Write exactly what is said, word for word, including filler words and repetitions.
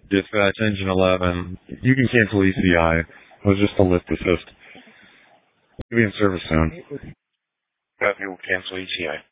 Dispatch Engine eleven. You can cancel E C I. It was just a lift assist. We'll be in service soon. Got you. Cancel E C I.